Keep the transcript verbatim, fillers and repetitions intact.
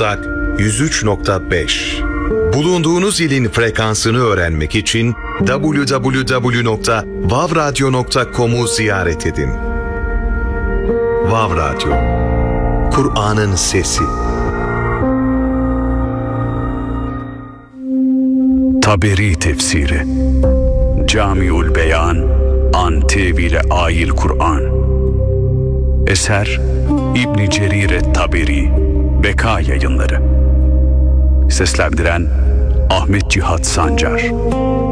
Zonguldak yüz üç nokta beş. Bulunduğunuz ilin frekansını öğrenmek için double-u double-u double-u nokta vav radyo nokta com'u ziyaret edin. Vav Radyo, Kur'an'ın sesi. Taberi Tefsiri Camiül Beyan An Tevile Ayil Kur'an. Eser İbn Cerir Taberi, Beka Yayınları. Seslendiren Ahmet Cihat Sancar.